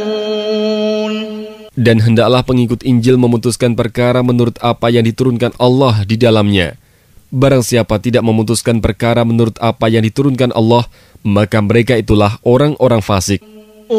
Dan hendaklah pengikut Injil memutuskan perkara menurut apa yang diturunkan Allah di dalamnya. Barang siapa tidak memutuskan perkara menurut apa yang diturunkan Allah, maka mereka itulah orang-orang fasik.